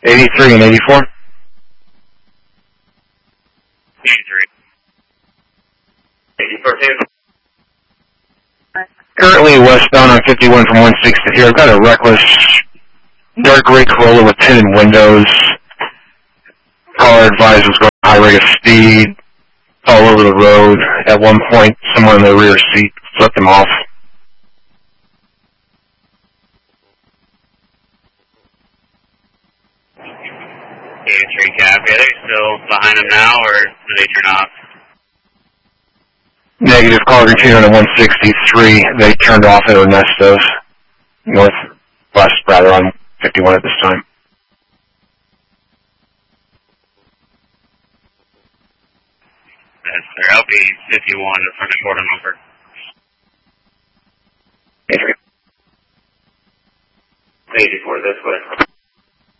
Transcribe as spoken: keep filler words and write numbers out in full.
eighty-three and eighty-four. eighty-three. eighty-four, two. Currently westbound on fifty-one from one sixty here. I've got a reckless dark gray Corolla with tinted windows. Caller advised was going at a high rate of speed all over the road. At one point, someone in the rear seat flipped him off. eighty-three cab. Are they still behind him now, or do they turn off? Negative. Caller continued on one sixty-three. They turned off at Ernesto's. Northwest, rather, on fifty-one at this time. That's their L P fifty-one in front of quarter number. eighty-three. eighty-four this way.